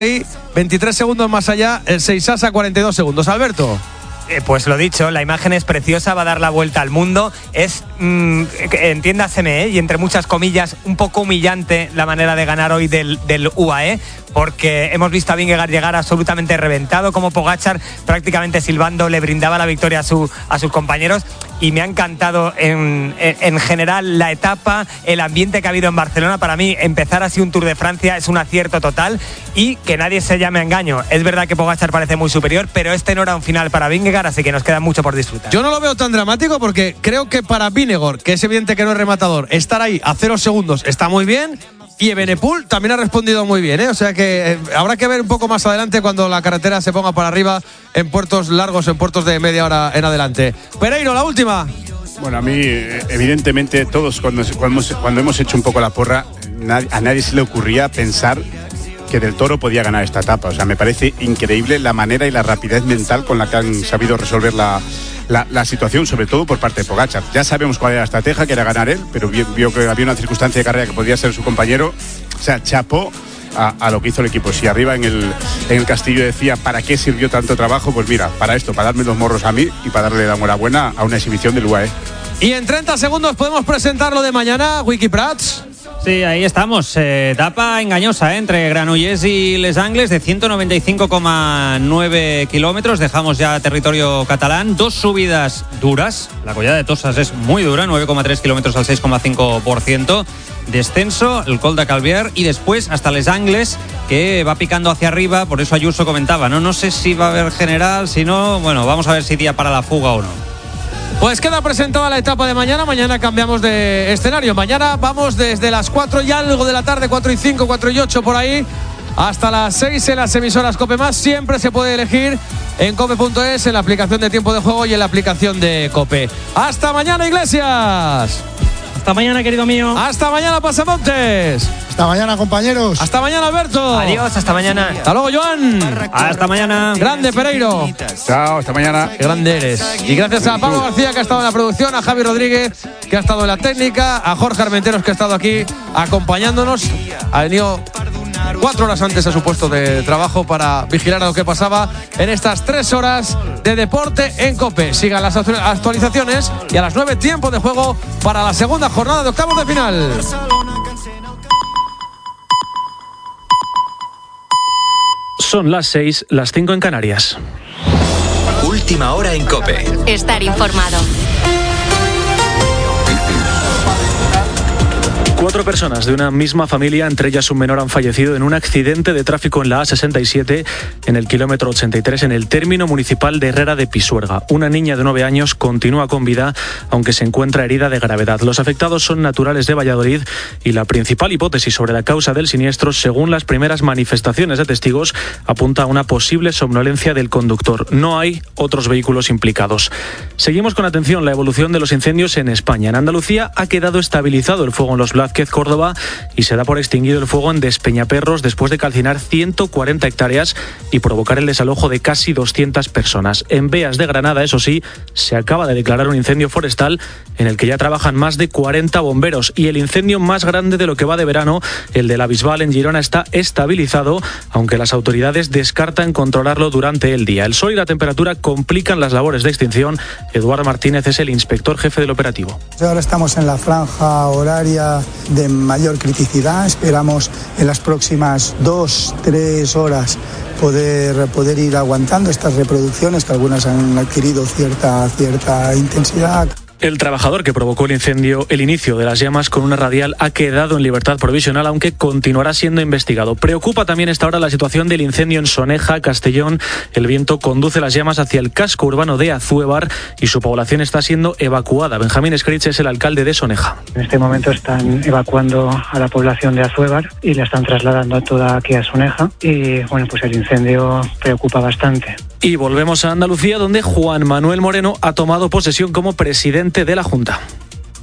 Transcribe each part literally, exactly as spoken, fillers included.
veintitrés segundos más allá, el Seisasa cuarenta y dos segundos. Alberto. Eh, pues lo dicho, la imagen es preciosa, va a dar la vuelta al mundo. Es, mmm, entiéndaseme, ¿eh? y entre muchas comillas, un poco humillante la manera de ganar hoy del, del U A E, porque hemos visto a Vingegaard llegar absolutamente reventado, como Pogačar prácticamente silbando le brindaba la victoria a, su, a sus compañeros. Y me ha encantado en, en, en general la etapa, el ambiente que ha habido en Barcelona. Para mí, empezar así un Tour de Francia es un acierto total, y que nadie se llame a engaño. Es verdad que Pogačar parece muy superior, pero este no era un final para Vingegaard, así que nos queda mucho por disfrutar. Yo no lo veo tan dramático, porque creo que para Vingegaard, que es evidente que no es rematador, estar ahí a cero segundos está muy bien. Y Evenepoel también ha respondido muy bien, ¿eh? O sea que eh, habrá que ver un poco más adelante cuando la carretera se ponga para arriba en puertos largos, en puertos de media hora en adelante. Pereiro, la última. Bueno, a mí, evidentemente, todos cuando, cuando, cuando hemos hecho un poco la porra, a nadie se le ocurría pensar que Del Toro podía ganar esta etapa. O sea, me parece increíble la manera y la rapidez mental con la que han sabido resolver la, la, la situación, sobre todo por parte de Pogačar. Ya sabemos cuál era la estrategia, que era ganar él, pero vio, vio que había una circunstancia de carrera que podía ser su compañero. O sea, chapó a, a lo que hizo el equipo. Si arriba en el, en el castillo decía, ¿para qué sirvió tanto trabajo? Pues mira, para esto, para darme los morros a mí y para darle la enhorabuena a una exhibición del U A E. Y en treinta segundos podemos presentar lo de mañana, Wiki Prats. Sí, ahí estamos. Eh, etapa engañosa, ¿eh? entre Granollers y Les Angles, de ciento noventa y cinco coma nueve kilómetros. Dejamos ya territorio catalán. Dos subidas duras. La Collada de Toses es muy dura, nueve coma tres kilómetros al seis coma cinco por ciento. Descenso, el Col de Calvier, y después hasta Les Angles, que va picando hacia arriba. Por eso Ayuso comentaba, no, no sé si va a haber general, si no, bueno, vamos a ver si día para la fuga o no. Pues queda presentada la etapa de mañana. Mañana cambiamos de escenario. Mañana vamos desde las cuatro y algo de la tarde, cuatro y cinco, cuatro y ocho por ahí, hasta las seis en las emisoras COPE Más. Siempre se puede elegir en cope punto es, en la aplicación de tiempo de juego y en la aplicación de COPE. ¡Hasta mañana, Iglesias! Hasta mañana, querido mío. Hasta mañana, Pasamontes. Hasta mañana, compañeros. Hasta mañana, Alberto. Adiós, hasta mañana. Hasta luego, Joan. Hasta mañana. Grande, Pereiro. Chao, hasta mañana. Qué grande eres. Y gracias a Pablo García, que ha estado en la producción, a Javi Rodríguez, que ha estado en la técnica, a Jorge Armenteros, que ha estado aquí acompañándonos. Ha venido cuatro horas antes a su puesto de trabajo para vigilar a lo que pasaba en estas tres horas de deporte en COPE. Sigan las actualizaciones y a las nueve, tiempo de juego para la segunda jornada de octavos de final. Son las seis, las cinco en Canarias. Última hora en COPE. Estar informado. Cuatro personas de una misma familia, entre ellas un menor, han fallecido en un accidente de tráfico en la A sesenta y siete, en el kilómetro ochenta y tres, en el término municipal de Herrera de Pisuerga. Una niña de nueve años continúa con vida, aunque se encuentra herida de gravedad. Los afectados son naturales de Valladolid y la principal hipótesis sobre la causa del siniestro, según las primeras manifestaciones de testigos, apunta a una posible somnolencia del conductor. No hay otros vehículos implicados. Seguimos con atención la evolución de los incendios en España. En Andalucía ha quedado estabilizado el fuego en los Blázquez, Córdoba, y se da por extinguido el fuego en Despeñaperros después de calcinar ciento cuarenta hectáreas y provocar el desalojo de casi doscientas personas. En Beas de Granada, eso sí, se acaba de declarar un incendio forestal en el que ya trabajan más de cuarenta bomberos, y el incendio más grande de lo que va de verano, el de la Bisbal en Girona, está estabilizado, aunque las autoridades descartan controlarlo durante el día. El sol y la temperatura complican las labores de extinción. Eduardo Martínez es el inspector jefe del operativo. Ahora estamos en la franja horaria de mayor criticidad. Esperamos en las próximas dos, tres horas poder, poder ir aguantando estas reproducciones, que algunas han adquirido cierta, cierta intensidad. El trabajador que provocó el incendio, el inicio de las llamas con una radial, ha quedado en libertad provisional, aunque continuará siendo investigado. Preocupa también esta hora la situación del incendio en Soneja, Castellón. El viento conduce las llamas hacia el casco urbano de Azuévar y su población está siendo evacuada. Benjamín Escritch es el alcalde de Soneja. En este momento están evacuando a la población de Azuévar y la están trasladando toda aquí a Soneja. Y bueno, pues el incendio preocupa bastante. Y volvemos a Andalucía, donde Juan Manuel Moreno ha tomado posesión como presidente de la Junta.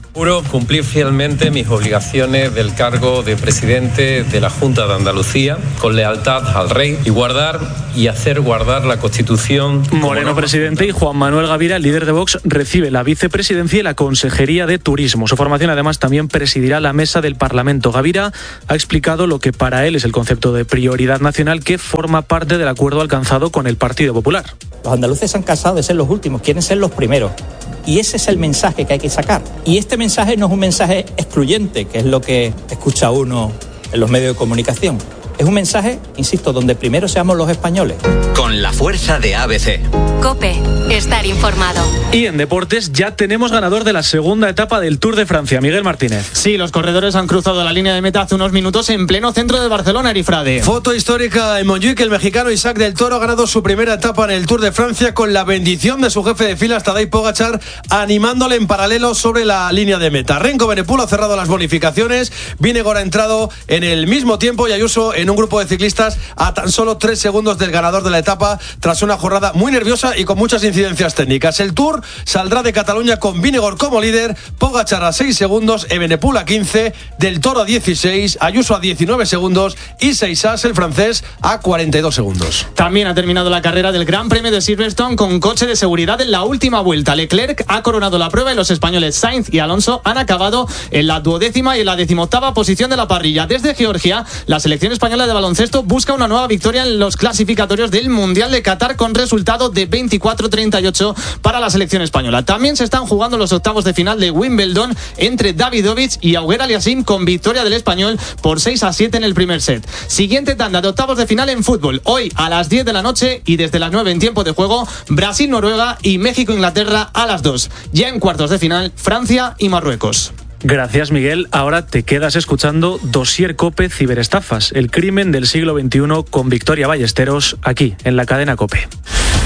Juro cumplir fielmente mis obligaciones del cargo de presidente de la Junta de Andalucía, con lealtad al rey y guardar y hacer guardar la Constitución. Moreno, presidente, y Juan Manuel Gavira, líder de Vox, recibe la vicepresidencia y la Consejería de Turismo. Su formación, además, también presidirá la mesa del Parlamento. Gavira ha explicado lo que para él es el concepto de prioridad nacional, que forma parte del acuerdo alcanzado con el Partido Popular. Los andaluces se han cansado de ser los últimos, quieren ser los primeros. Y ese es el mensaje que hay que sacar. Y este mensaje no es un mensaje excluyente, que es lo que escucha uno en los medios de comunicación. Es un mensaje, insisto, donde primero seamos los españoles. Con la fuerza de A B C. COPE, estar informado. Y en deportes ya tenemos ganador de la segunda etapa del Tour de Francia, Miguel Martínez. Sí, los corredores han cruzado la línea de meta hace unos minutos en pleno centro de Barcelona, Erifrade. Foto histórica en Montjuic. El mexicano Isaac del Toro ha ganado su primera etapa en el Tour de Francia con la bendición de su jefe de filas, Tadej Pogačar, animándole en paralelo sobre la línea de meta. Renko Benepool ha cerrado las bonificaciones, Vingegaard ha entrado en el mismo tiempo y Ayuso en un grupo de ciclistas a tan solo tres segundos del ganador de la etapa, tras una jornada muy nerviosa y con muchas incidencias técnicas. El Tour saldrá de Cataluña con Vingegaard como líder, Pogačar a seis segundos, Evenepoel a quince, Del Toro a dieciséis, Ayuso a diecinueve segundos y Seixas, el francés, a cuarenta y dos segundos. También ha terminado la carrera del Gran Premio de Silverstone con coche de seguridad en la última vuelta. Leclerc ha coronado la prueba y los españoles Sainz y Alonso han acabado en la duodécima y en la decimoctava posición de la parrilla. Desde Georgia, la selección española de baloncesto busca una nueva victoria en los clasificatorios del Mundial de Qatar con resultado de veinticuatro treinta y ocho para la selección española. También se están jugando los octavos de final de Wimbledon entre Davidovich y Auger Aliassime, con victoria del español por seis a siete en el primer set. Siguiente tanda de octavos de final en fútbol. Hoy a las diez de la noche y desde las nueve en tiempo de juego, Brasil-Noruega y México-Inglaterra a las dos. Ya en cuartos de final, Francia y Marruecos. Gracias, Miguel. Ahora te quedas escuchando Dossier COPE Ciberestafas, el crimen del siglo veintiuno, con Victoria Ballesteros, aquí en la cadena COPE.